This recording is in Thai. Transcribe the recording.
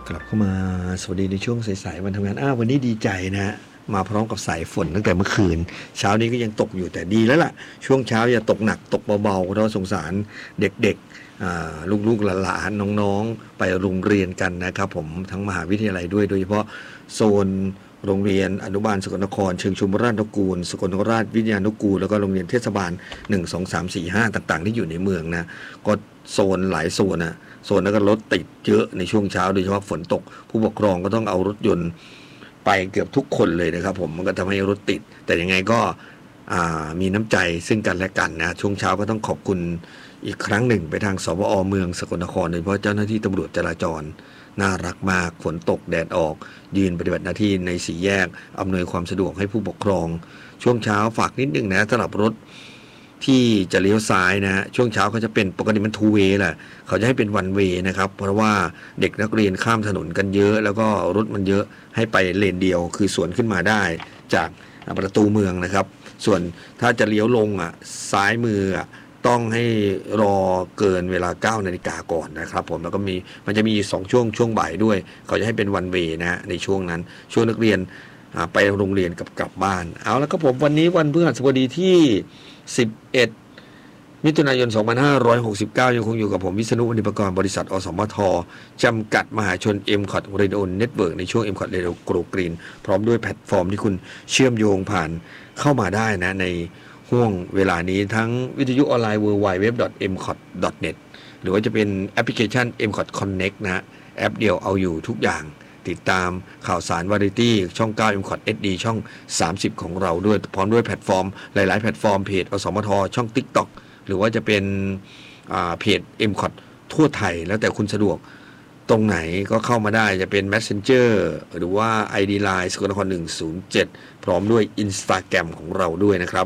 กลับเข้ามาสวัสดีในช่วงสายๆวันทำงานวันนี้ดีใจนะฮะมาพร้อมกับสายฝนตั้งแต่เมื่อคืนเช้านี้ก็ยังตกอยู่แต่ดีแล้วล่ะช่วงเช้าอย่าตกหนักตกเบาๆเพราะสงสารเด็กๆลูกๆหลานๆน้องๆไปโรงเรียนกันนะครับผมทั้งมหาวิทยาลัยด้วยโดยเฉพาะโซนโรงเรียนอนุบาลสกลนครเชิงชุมราชนกูลสกลนครราชวิทยานุกูลแล้วก็โรงเรียนเทศบาล1 2 3 4 5ต่างๆที่อยู่ในเมืองนะก็โซนหลายโซนนะโซนนั้นก็รถติดเยอะในช่วงเช้าโดยเฉพาะฝนตกผู้ปกครองก็ต้องเอารถยนต์ไปเกือบทุกคนเลยนะครับผมมันก็ทำให้รถติดแต่ยังไงก็มีน้ำใจซึ่งกันและกันนะช่วงเช้าก็ต้องขอบคุณอีกครั้งหนึ่งไปทางสปอ.เมืองสกลนครโดยเฉพาะเจ้าหน้าที่ตำรวจจราจรน่ารักมากฝนตกแดดออกยืนปฏิบัติหน้าที่ในสี่แยกอำนวยความสะดวกให้ผู้ปกครองช่วงเช้าฝากนิดนึงนะสำหรับรถที่จะเลี้ยวซ้ายนะช่วงเช้าเขาจะเป็นปกติมันทูเวย์แหละเขาจะให้เป็นวันเวย์นะครับเพราะว่าเด็กนักเรียนข้ามถนนกันเยอะแล้วก็รถมันเยอะให้ไปเลนเดียวคือสวนขึ้นมาได้จากประตูเมืองนะครับส่วนถ้าจะเลี้ยวลงซ้ายมือต้องให้รอเกินเวลา 9 นาฬิกาก่อนนะครับผมแล้วก็มันจะมี2ช่วงบ่ายด้วยเขาจะให้เป็นวันเวย์นะในช่วงนั้นช่วงนักเรียนไปโรงเรียนกับกลับบ้านเอาแล้วก็ผมวันนี้วันพฤหัสบดีที่11 มิถุนายน 2569 ยังคงอยู่กับผมวิษณุ วณิปกรณ์บริษัทอสมทจำกัดมหาชน MCOT Radio Network ในช่วง MCOT Radio Go Green พร้อมด้วยแพลตฟอร์มที่คุณเชื่อมโยงผ่านเข้ามาได้นะในห่วงเวลานี้ทั้งวิทยุออนไลน์ www.mcot.net หรือว่าจะเป็นแอปพลิเคชัน MCOT Connect นะแอปเดียวเอาอยู่ทุกอย่างติดตามข่าวสารวาไรตี้ช่อง 9 MCOT HD ช่อง 30 ของเราด้วยพร้อมด้วยแพลตฟอร์มหลายๆแพลตฟอร์มเพจอสมทช่อง TikTok หรือว่าจะเป็นเพจ MCOT ทั่วไทยแล้วแต่คุณสะดวกตรงไหนก็เข้ามาได้จะเป็น Messenger หรือว่า ID Line สกลนคร107พร้อมด้วย Instagram ของเราด้วยนะครับ